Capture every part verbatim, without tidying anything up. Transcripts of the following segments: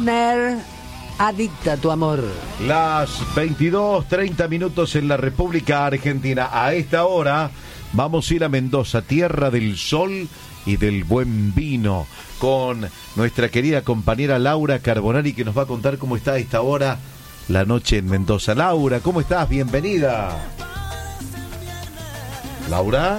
Wagner, Adicta a tu amor. Las veintidós treinta minutos en la República Argentina. A esta hora vamos a ir a Mendoza, tierra del sol y del buen vino, con nuestra querida compañera Laura Carbonari, que nos va a contar cómo está a esta hora la noche en Mendoza. Laura, ¿cómo estás? Bienvenida. Laura.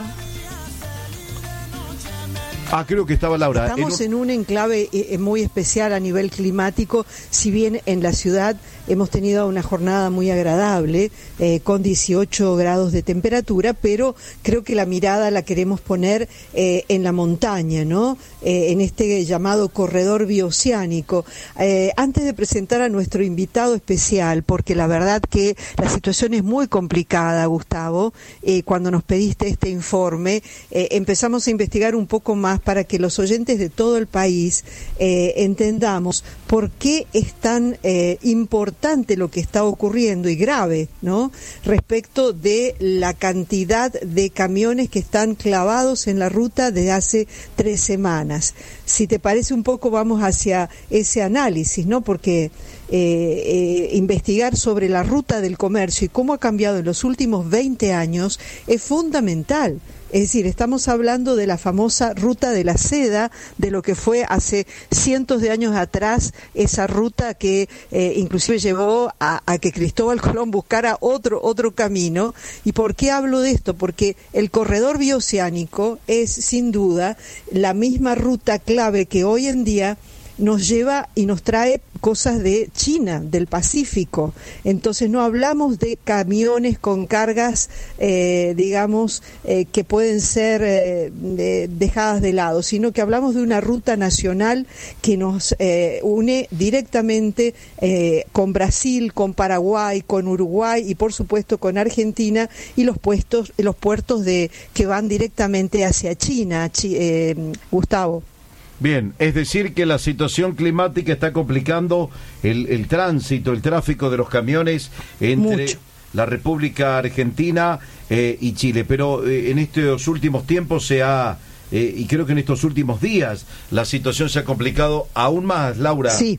Ah, creo que estaba Laura. Estamos en un, en un enclave eh, muy especial a nivel climático, si bien en la ciudad hemos tenido una jornada muy agradable, eh, con dieciocho grados de temperatura, pero creo que la mirada la queremos poner eh, en la montaña, ¿no? Eh, en este llamado corredor bioceánico. Eh, antes de presentar a nuestro invitado especial, porque la verdad que la situación es muy complicada, Gustavo, eh, cuando nos pediste este informe, eh, empezamos a investigar un poco más para que los oyentes de todo el país eh, entendamos por qué es tan eh, importante lo que está ocurriendo y grave, ¿no? Respecto de la cantidad de camiones que están clavados en la ruta desde hace tres semanas. Si te parece un poco, vamos hacia ese análisis, ¿no? Porque eh, eh, investigar sobre la ruta del comercio y cómo ha cambiado en los últimos veinte años es fundamental. Es decir, estamos hablando de la famosa ruta de la seda, de lo que fue hace cientos de años atrás esa ruta que eh, inclusive llevó a, a que Cristóbal Colón buscara otro otro camino. ¿Y por qué hablo de esto? Porque el corredor bioceánico es sin duda la misma ruta clave que hoy en día nos lleva y nos trae cosas de China, del Pacífico. Entonces no hablamos de camiones con cargas, eh, digamos, eh, que pueden ser eh, de, dejadas de lado, sino que hablamos de una ruta nacional que nos eh, une directamente eh, con Brasil, con Paraguay, con Uruguay y por supuesto con Argentina, y los puestos, los puertos de que van directamente hacia China, chi, eh, Gustavo. Bien, es decir que la situación climática está complicando el, el tránsito, el tráfico de los camiones entre Mucho. la República Argentina eh, y Chile, pero eh, en estos últimos tiempos se ha, eh, y creo que en estos últimos días, la situación se ha complicado aún más, Laura. Sí.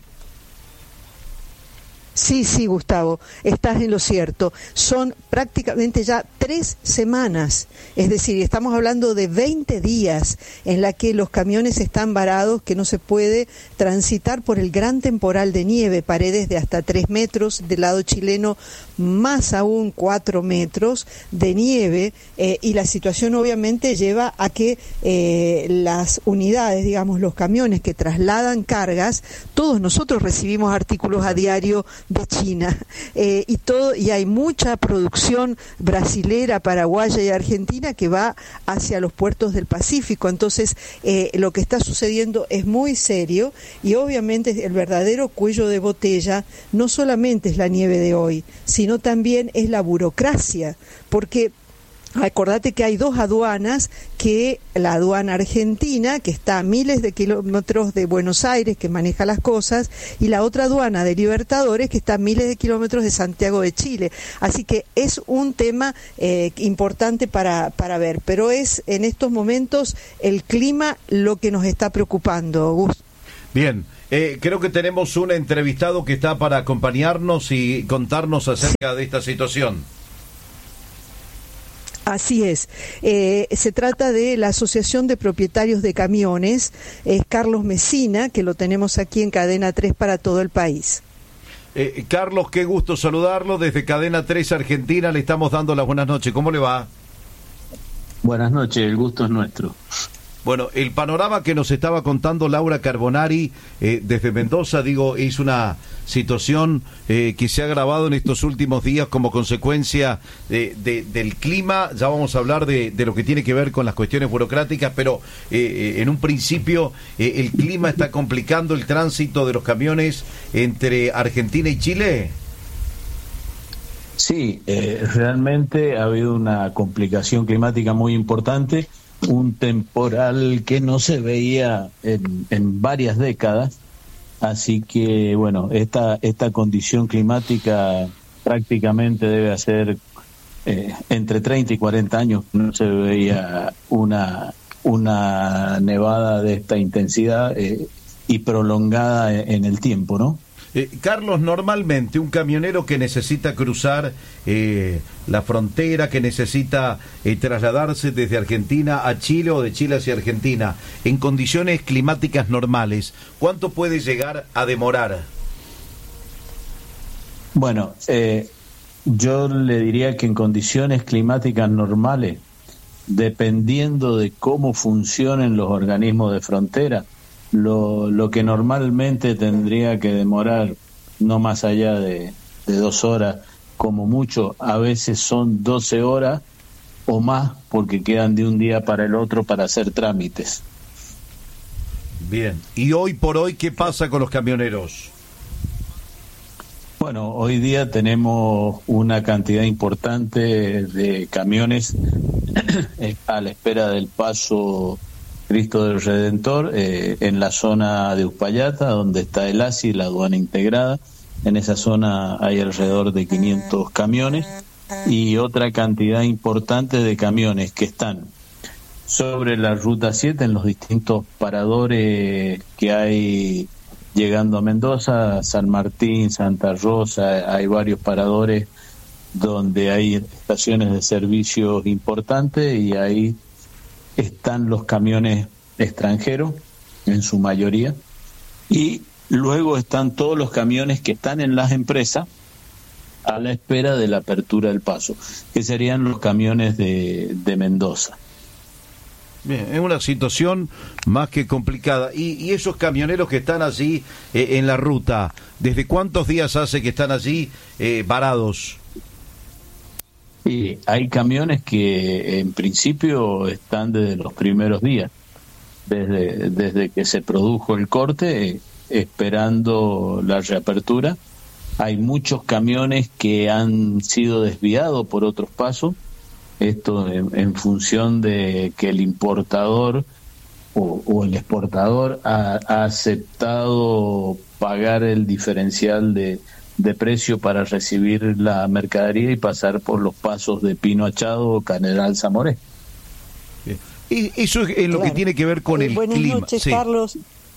Sí, sí, Gustavo, estás en lo cierto. Son prácticamente ya tres semanas, es decir, estamos hablando de veinte días en la que los camiones están varados, que no se puede transitar por el gran temporal de nieve, paredes de hasta tres metros del lado chileno, más aún cuatro metros de nieve, eh, y la situación obviamente lleva a que eh, las unidades, digamos, los camiones que trasladan cargas, todos nosotros recibimos artículos a diario de China, eh, y todo, y hay mucha producción brasilera, paraguaya y argentina que va hacia los puertos del Pacífico. Entonces eh, lo que está sucediendo es muy serio, y obviamente el verdadero cuello de botella no solamente es la nieve de hoy, sino también es la burocracia, porque acordate que hay dos aduanas, que la aduana argentina, que está a miles de kilómetros de Buenos Aires, que maneja las cosas, y la otra aduana de Libertadores, que está a miles de kilómetros de Santiago de Chile. Así que es un tema eh, importante para, para ver, pero es en estos momentos el clima lo que nos está preocupando, Gus. Bien. Eh, creo que tenemos un entrevistado que está para acompañarnos y contarnos acerca sí. de esta situación. Así es, eh, se trata de la Asociación de Propietarios de Camiones, es eh, Carlos Mesina, que lo tenemos aquí en Cadena tres para todo el país. Eh, Carlos, qué gusto saludarlo desde Cadena tres Argentina, le estamos dando las buenas noches, ¿cómo le va? Buenas noches, el gusto es nuestro. Bueno, el panorama que nos estaba contando Laura Carbonari eh, desde Mendoza, digo, es una situación eh, que se ha agravado en estos últimos días como consecuencia de, de, del clima. Ya vamos a hablar de, de lo que tiene que ver con las cuestiones burocráticas, pero eh, en un principio eh, el clima está complicando el tránsito de los camiones entre Argentina y Chile. Sí, eh, realmente ha habido una complicación climática muy importante. Un temporal que no se veía en, en varias décadas, así que bueno, esta esta condición climática prácticamente debe hacer eh, entre treinta y cuarenta años no se veía una una nevada de esta intensidad, eh, y prolongada en el tiempo, ¿no? Eh, Carlos, normalmente un camionero que necesita cruzar eh, la frontera, que necesita eh, trasladarse desde Argentina a Chile o de Chile hacia Argentina, en condiciones climáticas normales, ¿cuánto puede llegar a demorar? Bueno, eh, yo le diría que en condiciones climáticas normales, dependiendo de cómo funcionen los organismos de frontera, Lo, lo que normalmente tendría que demorar no más allá de, de dos horas, como mucho, a veces son doce horas o más, porque quedan de un día para el otro para hacer trámites. Bien, y hoy por hoy, ¿qué pasa con los camioneros? Bueno, hoy día tenemos una cantidad importante de camiones a la espera del paso Cristo del Redentor, eh, en la zona de Uspallata, donde está el A S I, la aduana integrada. En esa zona hay alrededor de quinientos camiones y otra cantidad importante de camiones que están sobre la Ruta siete en los distintos paradores que hay llegando a Mendoza, San Martín, Santa Rosa. Hay varios paradores donde hay estaciones de servicios importantes y ahí están los camiones extranjeros, en su mayoría, y luego están todos los camiones que están en las empresas a la espera de la apertura del paso, que serían los camiones de, de Mendoza. Bien, es una situación más que complicada. Y, y esos camioneros que están allí eh, en la ruta, ¿desde cuántos días hace que están allí eh, varados? Y hay camiones que en principio están desde los primeros días, desde, desde que se produjo el corte, esperando la reapertura. Hay muchos camiones que han sido desviados por otros pasos, esto en, en función de que el importador o, o el exportador ha, ha aceptado pagar el diferencial de de precio para recibir la mercadería y pasar por los pasos de Pino Achado o General Zamoré. Y eso es en lo claro. que tiene que ver con eh, el buenas clima. Buenas noches, sí. Carlos.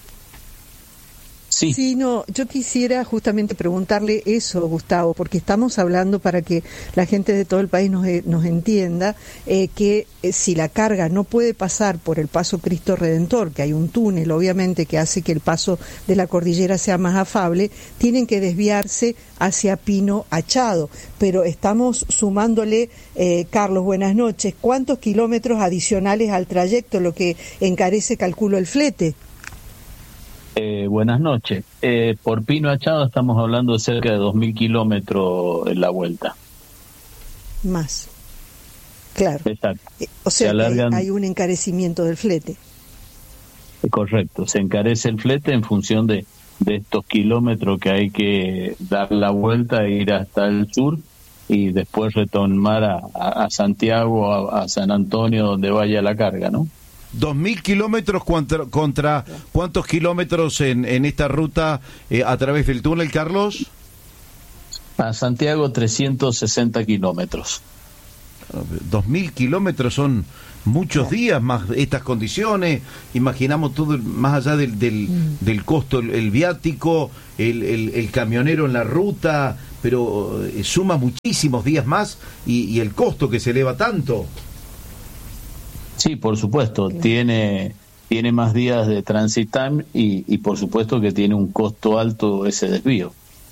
Sí. sí, no, yo quisiera justamente preguntarle eso, Gustavo, porque estamos hablando para que la gente de todo el país nos, nos entienda eh, que eh, si la carga no puede pasar por el paso Cristo Redentor, que hay un túnel obviamente que hace que el paso de la cordillera sea más afable, tienen que desviarse hacia Pino Achado, pero estamos sumándole, eh, Carlos, buenas noches, ¿cuántos kilómetros adicionales al trayecto, lo que encarece, calculo, el flete? Eh, buenas noches. Eh, por Pino Achado estamos hablando de cerca de dos mil kilómetros en la vuelta. Más. Claro. Exacto. Eh, o sea, se alargan... hay, hay un encarecimiento del flete. Correcto. Se encarece el flete en función de, de estos kilómetros que hay que dar la vuelta e ir hasta el sur y después retomar a, a, a Santiago, a, a San Antonio, donde vaya la carga, ¿no? Dos mil kilómetros contra, contra ¿cuántos kilómetros en, en esta ruta eh, a través del túnel, Carlos? A Santiago trescientos sesenta kilómetros. Dos mil kilómetros son muchos días más estas condiciones. Imaginamos todo más allá del del, mm. del costo, el, el viático, el, el, el camionero en la ruta, pero eh, suma muchísimos días más y, y el costo que se eleva tanto. Sí, por supuesto, claro. tiene tiene más días de transit time y, y por supuesto que tiene un costo alto ese desvío.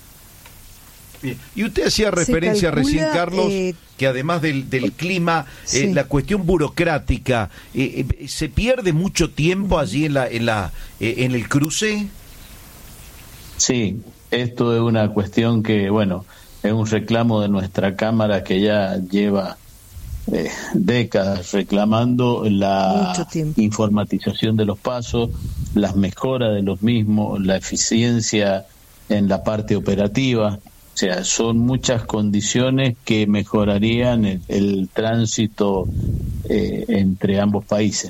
Bien. Y usted hacía referencia calcula, recién, Carlos, eh, que además del, del clima, sí. eh, la cuestión burocrática, eh, eh, ¿se pierde mucho tiempo allí en la en la eh, en el cruce? Sí, esto es una cuestión que, bueno, es un reclamo de nuestra Cámara que ya lleva Eh, décadas reclamando la informatización de los pasos, las mejoras de los mismos, la eficiencia en la parte operativa. O sea, son muchas condiciones que mejorarían el, el tránsito eh, entre ambos países.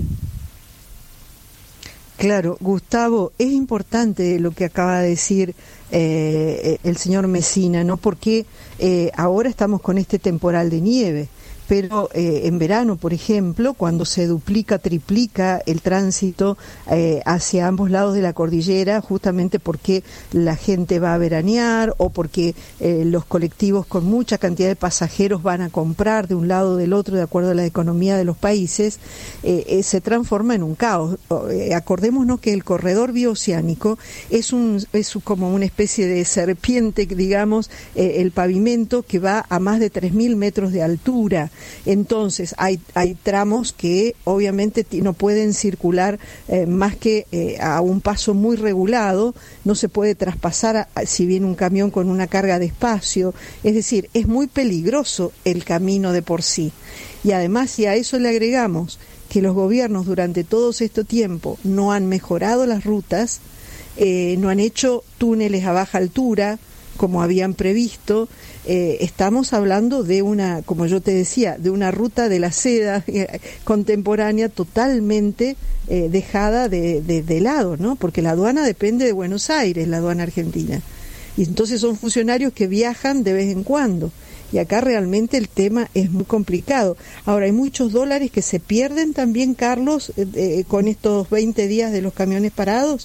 Claro, Gustavo, es importante lo que acaba de decir eh, el señor Messina, ¿no? Porque eh, ahora estamos con este temporal de nieve, pero eh, en verano, por ejemplo, cuando se duplica, triplica el tránsito eh, hacia ambos lados de la cordillera, justamente porque la gente va a veranear o porque eh, los colectivos con mucha cantidad de pasajeros van a comprar de un lado o del otro de acuerdo a la economía de los países, eh, eh, se transforma en un caos. Eh, acordémonos que el corredor bioceánico es, un, es como una especie de serpiente, digamos, eh, el pavimento que va a más de tres mil metros de altura. Entonces hay, hay tramos que obviamente no pueden circular eh, más que eh, a un paso muy regulado, no se puede traspasar a, si viene un camión con una carga de espacio, es decir, es muy peligroso el camino de por sí. Y además, si a eso le agregamos que los gobiernos durante todo este tiempo no han mejorado las rutas, eh, no han hecho túneles a baja altura como habían previsto, eh, estamos hablando de una, como yo te decía, de una ruta de la seda eh, contemporánea totalmente eh, dejada de, de, de lado, ¿no? Porque la aduana depende de Buenos Aires, la aduana argentina. Y entonces son funcionarios que viajan de vez en cuando. Y acá realmente el tema es muy complicado. Ahora, hay muchos dólares que se pierden también, Carlos, eh, eh, con estos veinte días de los camiones parados.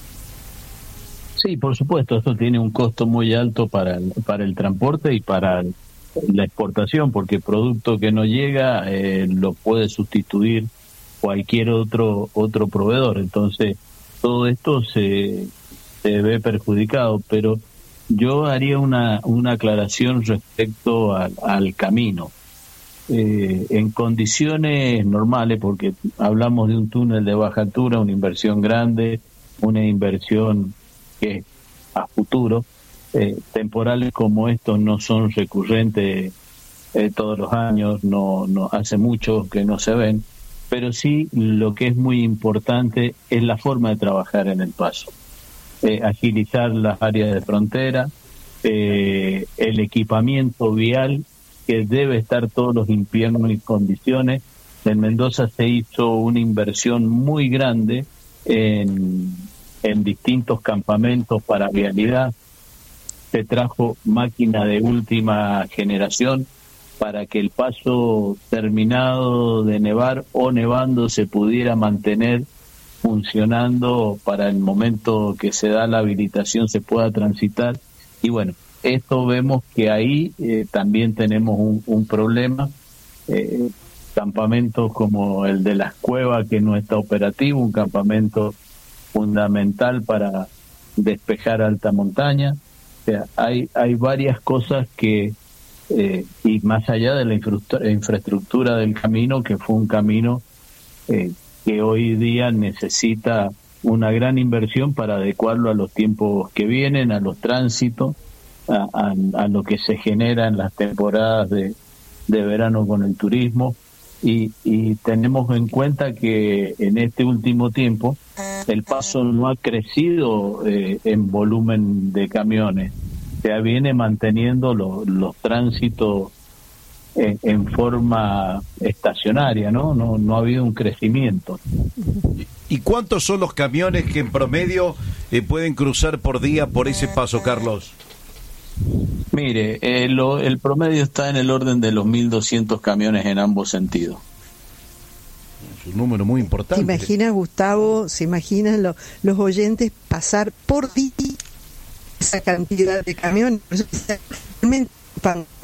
Sí, por supuesto, esto tiene un costo muy alto para el, para el transporte y para la exportación, porque el producto que no llega eh, lo puede sustituir cualquier otro otro proveedor. Entonces, todo esto se, se ve perjudicado, pero yo haría una, una aclaración respecto al, al camino. Eh, en condiciones normales, porque hablamos de un túnel de baja altura, una inversión grande, una inversión que a futuro, eh, temporales como estos no son recurrentes eh, todos los años, no, no hace mucho que no se ven, pero sí lo que es muy importante es la forma de trabajar en el paso, eh, agilizar las áreas de frontera, eh, el equipamiento vial que debe estar todos los inviernos en condiciones. En Mendoza se hizo una inversión muy grande en en distintos campamentos para vialidad, se trajo máquina de última generación para que el paso terminado de nevar o nevando se pudiera mantener funcionando para el momento que se da la habilitación se pueda transitar. Y bueno, esto vemos que ahí eh, también tenemos un, un problema, eh, campamentos como el de las Cuevas que no está operativo, un campamento fundamental para despejar alta montaña. O sea, hay hay varias cosas que eh, y más allá de la infra- infraestructura del camino, que fue un camino eh, que hoy día necesita una gran inversión para adecuarlo a los tiempos que vienen, a los tránsitos, a, a, a lo que se genera en las temporadas de, de verano con el turismo. Y, y tenemos en cuenta que en este último tiempo el paso no ha crecido eh, en volumen de camiones, se viene manteniendo lo, los tránsitos en, en forma estacionaria, ¿no? No, no ha habido un crecimiento. ¿Y cuántos son los camiones que en promedio eh, pueden cruzar por día por ese paso, Carlos? Mire, eh, lo, el promedio está en el orden de los mil doscientos camiones en ambos sentidos. Es un número muy importante. ¿Te imaginas, Gustavo, se imaginan lo, los oyentes pasar por día esa cantidad de camiones?